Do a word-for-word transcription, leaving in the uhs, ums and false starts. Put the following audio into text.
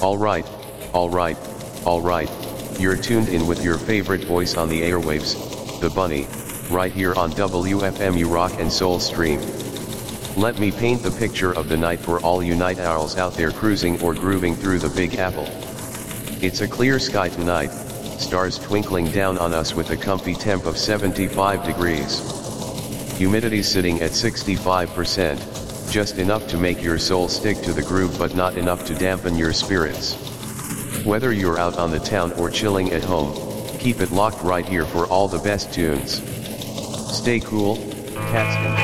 Alright, alright, alright, you're tuned in with your favorite voice on the airwaves, the Bunny, right here on W F M U Rock and Soul Stream. Let me paint the picture of the night for all you night owls out there cruising or grooving through the Big Apple. It's a clear sky tonight, stars twinkling down on us with a comfy temp of seventy-five degrees. Humidity sitting at sixty-five percent, just enough to make your soul stick to the groove but not enough to dampen your spirits. Whether you're out on the town or chilling at home, keep it locked right here for all the best tunes. Stay cool, cats and